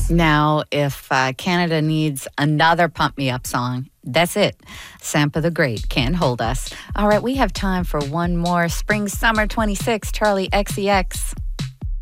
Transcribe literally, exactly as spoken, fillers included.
us. Now, if uh, Canada needs another Pump Me Up song, that's it. Sampa the Great, Can't Hold Us. All right, we have time for one more. Spring Summer twenty-six, Charlie X C X.